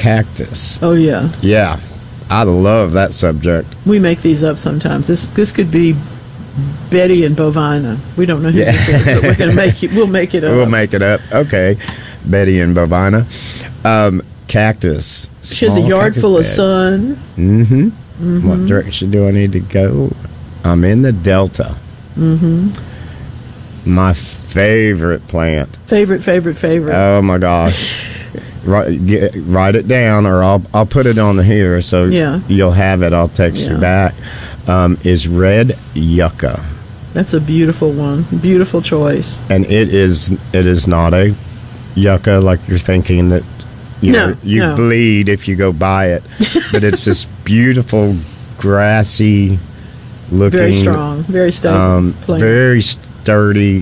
cactus. Oh, yeah. Yeah, I love that subject. We make these up sometimes. This could be Betty and Bovina. We don't know who this is, but we're going to make it. We'll make it up. We'll make it up. Okay, Betty and Bovina. Cactus. She has a yard full of sun. Mm-hmm. What direction do I need to go? I'm in the Delta. Mm-hmm. My favorite plant. Favorite. Oh my gosh! write it down, or I'll put it on here so you'll have it. I'll text you back. Is red yucca. That's a beautiful one. Beautiful choice. And it is not a yucca like you're thinking that you bleed if you go buy it, but it's this beautiful grassy looking, very strong, very stable plant. Very sturdy.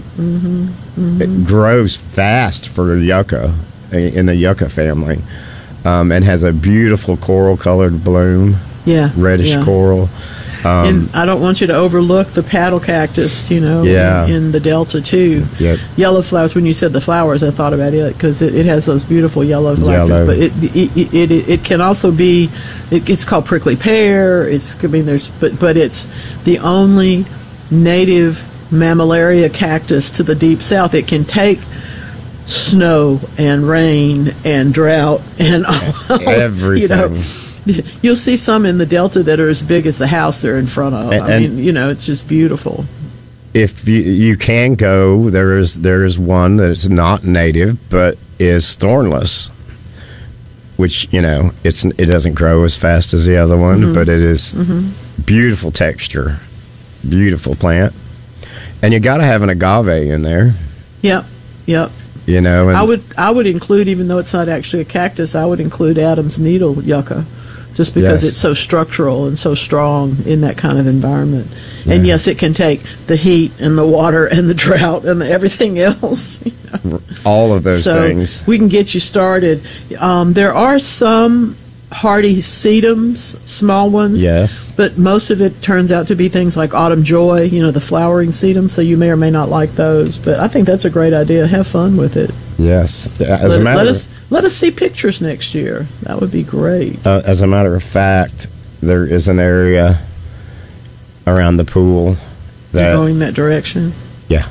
It grows fast for yucca in the yucca family, and has a beautiful coral colored bloom. Reddish coral. And I don't want you to overlook the paddle cactus, in the Delta, too. Yep. Yellow flowers. When you said the flowers, I thought about it because it has those beautiful yellow flowers. But it can also be, it's called prickly pear. But it's the only native mammillaria cactus to the deep south. It can take snow and rain and drought and everything. You'll see some in the Delta that are as big as the house they're in front of. It's just beautiful. If you can go, there is one that's not native but is thornless, which it doesn't grow as fast as the other one, but it is beautiful texture, beautiful plant, and you got to have an agave in there. Yep. And I would include, even though it's not actually a cactus, I would include Adam's needle yucca. Just because it's so structural and so strong in that kind of environment. And yes, it can take the heat and the water and the drought and everything else. All of those things. We can get you started. There are some hardy sedums, small ones. Yes. But most of it turns out to be things like autumn joy, the flowering sedum, so you may or may not like those. But I think that's a great idea. Have fun with it. Yes. Let us see pictures next year. That would be great. As a matter of fact, there is an area around the pool that going that direction. Yeah.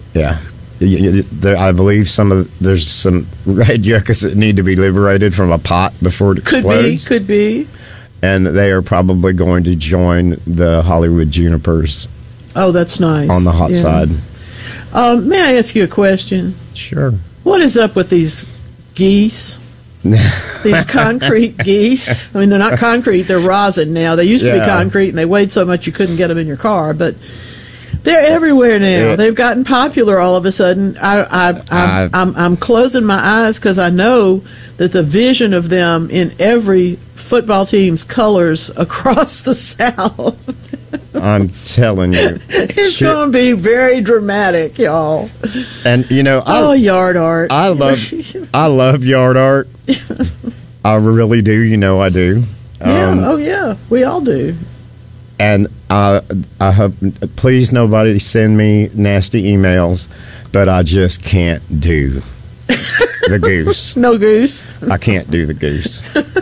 I believe there's some red yuccas that need to be liberated from a pot before it explodes. Could be. And they are probably going to join the Hollywood junipers. Oh, that's nice. On the hot side. May I ask you a question? Sure. What is up with these geese? These concrete geese? I mean, they're not concrete, they're rosin now. They used to be concrete, and they weighed so much you couldn't get them in your car, but they're everywhere now. Yeah. They've gotten popular all of a sudden. I'm closing my eyes because I know that the vision of them in every football team's colors across the South. I'm telling you. It's going to be very dramatic, y'all. And, yard art. I love yard art. I really do. I do. Yeah. We all do. And I hope, please nobody send me nasty emails, but I just can't do the goose. No goose? I can't do the goose.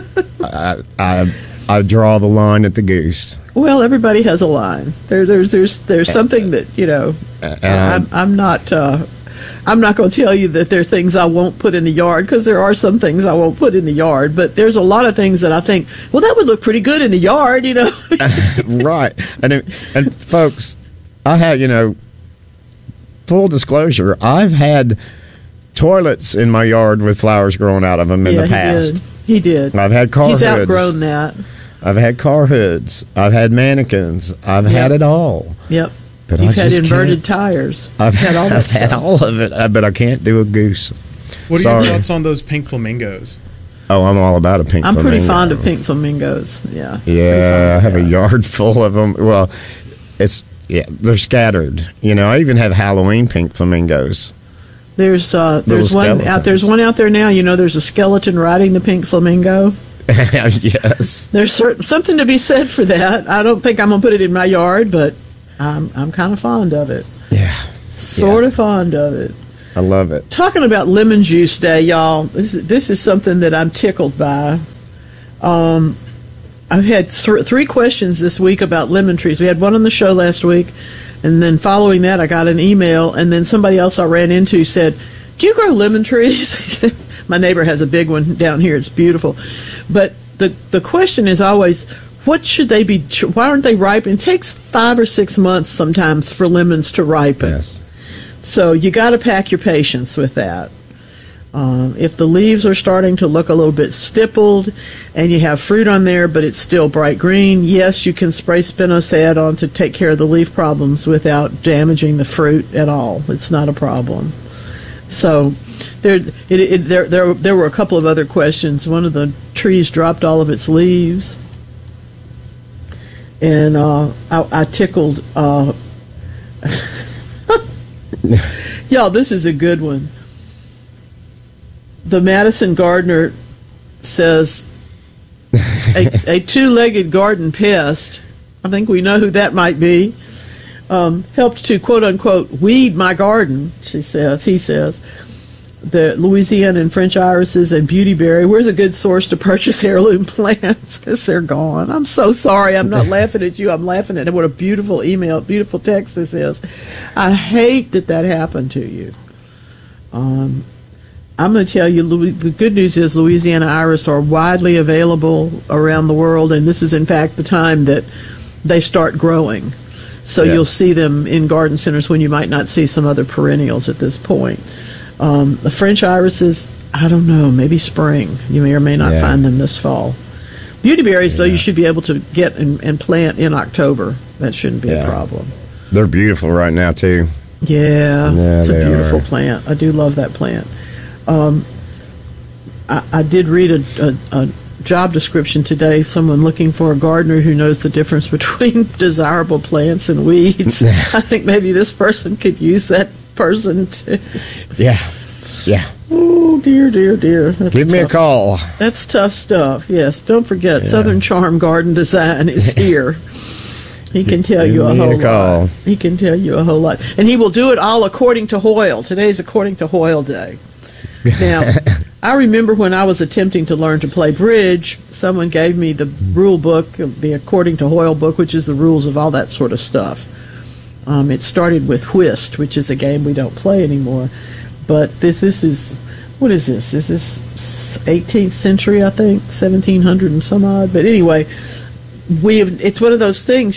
I draw the line at the goose. Well, everybody has a line. There's something that, I'm not going to tell you that there are things I won't put in the yard, because there are some things I won't put in the yard. But there's a lot of things that I think, well, that would look pretty good in the yard, Right. And folks, I have, full disclosure, I've had toilets in my yard with flowers growing out of them in the past. He did. I've had car hoods. He's outgrown that. I've had car hoods. I've had mannequins. I've had it all. Yep. But You've had inverted tires. I've had all of it, but I can't do a goose. What are your thoughts on those pink flamingos? Oh, I'm all about a pink flamingo. I'm pretty fond of pink flamingos. Yeah. Yeah, I have a yard full of them. Well, they're scattered. I even have Halloween pink flamingos. There's one out there now. There's a skeleton riding the pink flamingo. Yes. There's something to be said for that. I don't think I'm going to put it in my yard, but I'm kind of fond of it. Yeah. Sort of fond of it. I love it. Talking about Lemon Juice Day, y'all, this is something that I'm tickled by. I've had three questions this week about lemon trees. We had one on the show last week, and then following that, I got an email, and then somebody else I ran into said, "Do you grow lemon trees?" My neighbor has a big one down here. It's beautiful. But the question is always, what should they be? Why aren't they ripe? It takes 5 or 6 months sometimes for lemons to ripen. Yes. So you got to pack your patience with that. If the leaves are starting to look a little bit stippled and you have fruit on there, but it's still bright green, yes, you can spray spinosad on to take care of the leaf problems without damaging the fruit at all. It's not a problem. So there were a couple of other questions. One of the trees dropped all of its leaves, and I tickled. Y'all, this is a good one. The Madison Gardener says a two-legged garden pest, I think we know who that might be, helped to, quote-unquote, weed my garden, he says. The Louisiana and French irises and beautyberry. Where's a good source to purchase heirloom plants? Because they're gone. I'm so sorry. I'm not laughing at you. I'm laughing at what a beautiful email, beautiful text this is. I hate that happened to you. I'm going to tell you, the good news is Louisiana iris are widely available around the world, and this is, in fact, the time that they start growing. So You'll see them in garden centers when you might not see some other perennials at this point. The French irises, I don't know, maybe spring. You may or may not find them this fall. Beautyberries, though, you should be able to get and plant in October. That shouldn't be a problem. They're beautiful right now, too. Yeah, it's a beautiful plant. I do love that plant. I did read a job description today, someone looking for a gardener who knows the difference between desirable plants and weeds. I think maybe this person could use that person too. Yeah. Oh, dear. That's Give me a call. That's tough stuff, yes. Don't forget, Southern Charm Garden Design is here. He can tell you a whole lot. He can tell you a whole lot. And he will do it all according to Hoyle. Today's according to Hoyle Day. Now, I remember when I was attempting to learn to play bridge, someone gave me the rule book, the According to Hoyle book, which is the rules of all that sort of stuff. It started with whist, which is a game we don't play anymore. But this is, what is this? Is this 18th century, I think, 1700 and some odd? But anyway, it's one of those things,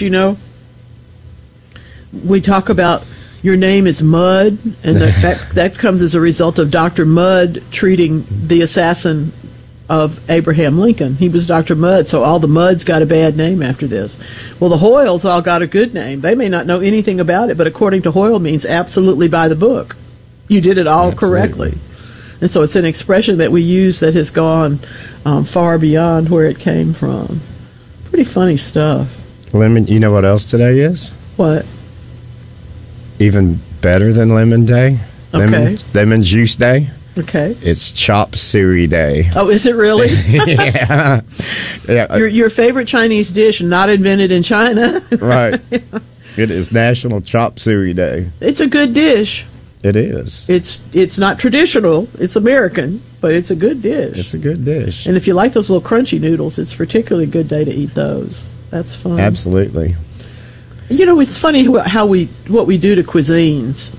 we talk about your name is Mudd, and that comes as a result of Dr. Mudd treating the assassin of Abraham Lincoln. He was Dr. Mudd, so all the Mudds got a bad name after this. Well, the Hoyles all got a good name. They may not know anything about it, but according to Hoyle means absolutely by the book. You did it all correctly. And so it's an expression that we use that has gone far beyond where it came from. Pretty funny stuff. Lemon, you know what else today is? What? Even better than Lemon Day? Okay. Lemon Juice Day? Okay. It's Chop Suey Day. Oh, is it really? Yeah. Your favorite Chinese dish not invented in China. Right. It is National Chop Suey Day. It's a good dish. It is. It's not traditional. It's American, but it's a good dish. It's a good dish. And if you like those little crunchy noodles, it's a particularly good day to eat those. That's fun. Absolutely. It's funny what we do to cuisines.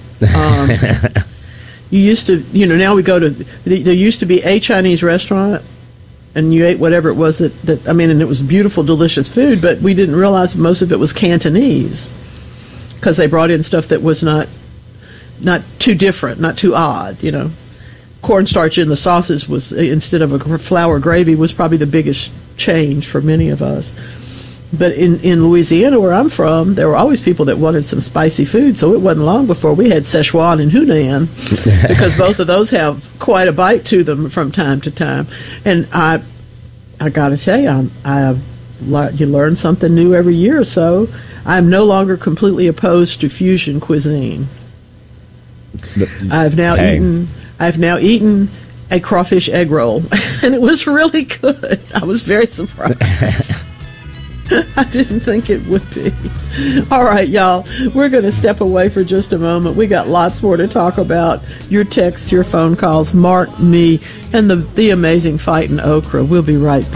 You used to, now we go to, there used to be a Chinese restaurant, and you ate whatever it was and it was beautiful, delicious food, but we didn't realize most of it was Cantonese, because they brought in stuff that was not too different, not too odd, Cornstarch in the sauces was, instead of a flour gravy, was probably the biggest change for many of us. But in Louisiana, where I'm from, there were always people that wanted some spicy food, so it wasn't long before we had Szechuan and Hunan, because both of those have quite a bite to them from time to time. And I got to tell you, you learn something new every year or so. I'm no longer completely opposed to fusion cuisine. I've now eaten a crawfish egg roll, and it was really good. I was very surprised. I didn't think it would be. All right, y'all. We're going to step away for just a moment. We got lots more to talk about. Your texts, your phone calls, Mark, me, and the amazing fight in Okra. We'll be right back.